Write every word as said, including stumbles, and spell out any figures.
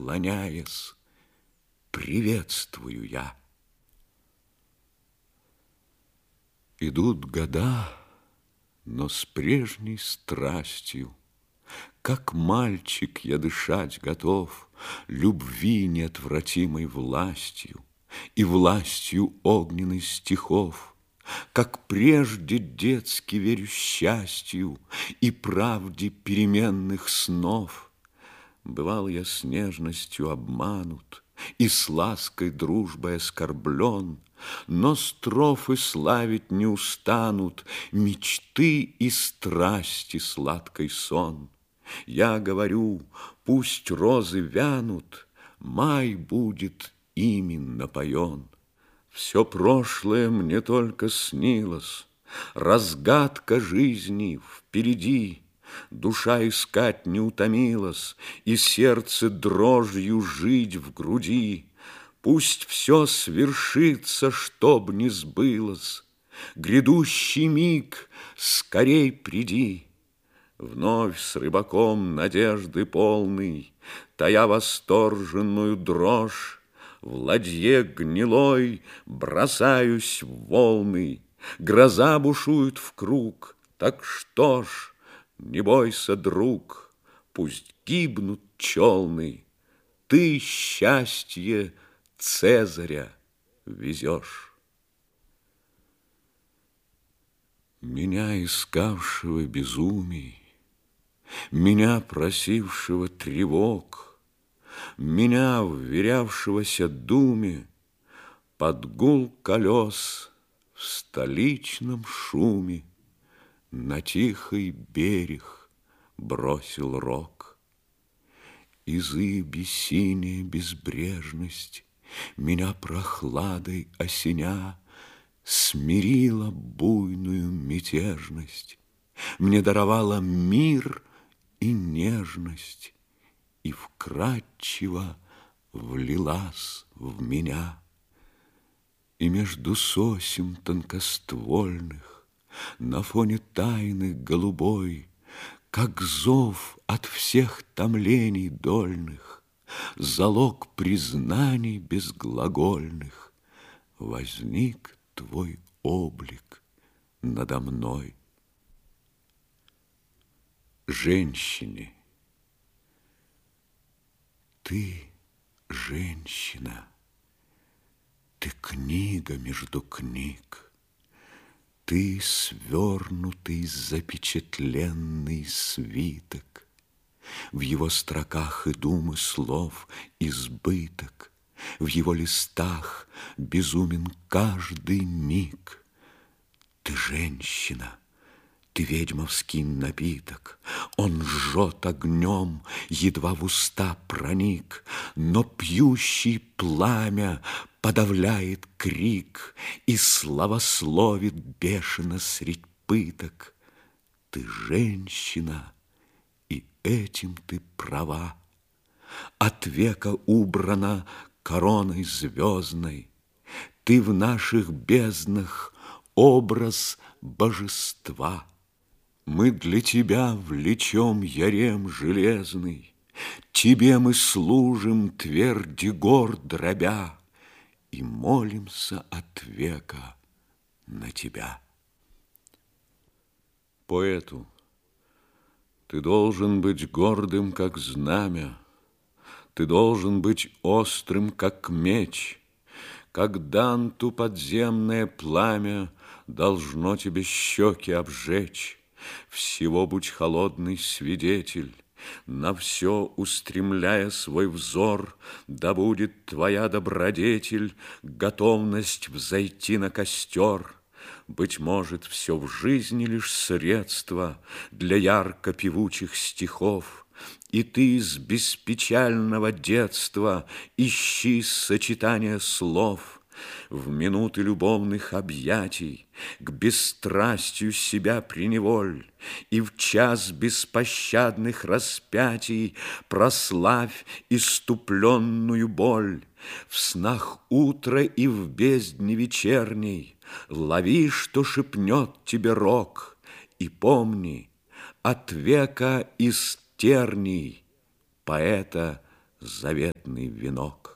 склоняясь, приветствую я. Идут года, но с прежней страстью, как мальчик я дышать готов любви неотвратимой властью и властью огненной стихов. Как прежде детски верю счастью и правде переменных снов. Бывал я с нежностью обманут и с лаской дружбой оскорблен, но строфы славить не устанут мечты и страсти сладкий сон. Я говорю, пусть розы вянут, май будет ими напоен. Все прошлое мне только снилось, разгадка жизни впереди. Душа искать не утомилась, и сердце дрожью жить в груди. Пусть все свершится, чтоб не сбылось, грядущий миг скорей приди. Вновь с рыбаком надежды полный, тая восторженную дрожь, в ладье гнилой бросаюсь в волны. Гроза бушует в круг, так что ж, не бойся, друг, пусть гибнут челны, ты счастье Цезаря везешь. Меня искавшего безумий, меня просившего тревог, меня вверявшегося думе, под гул колес в столичном шуме на тихий берег бросил рок. И зыби синяя безбрежность, меня прохладой осеня, смирила буйную мятежность, мне даровала мир и нежность, и вкрадчиво влилась в меня. И между сосен тонкоствольных, на фоне тайны голубой, как зов от всех томлений дольных, залог признаний безглагольных, возник твой облик надо мной. Женщине. Ты женщина, ты книга между книг, ты свернутый запечатленный свиток, в его строках и думы слов избыток, в его листах безумен каждый миг. Ты женщина, ты ведьмовский напиток, он жжет огнем, едва в уста проник, но пьющий пламя подавляет крик и славословит бешено средь пыток. Ты женщина, и этим ты права, от века убрана короной звездной. Ты в наших безднах образ божества. Мы для тебя влечем ярем железный, тебе мы служим, тверди гор дробя, и молимся от века на тебя. Поэту, ты должен быть гордым, как знамя, ты должен быть острым, как меч, как Данту подземное пламя должно тебе щеки обжечь. Всего будь холодный свидетель, на все устремляя свой взор, да будет твоя добродетель готовность взойти на костер. Быть может, все в жизни лишь средство для ярко-певучих стихов, и ты с беспечального детства ищи сочетания слов. В минуты любовных объятий к бесстрастию себя приневоль, и в час беспощадных распятий прославь иступленную боль. В снах утра и в бездне вечерней лови, что шепнет тебе рок, и помни, от века из терний поэта заветный венок.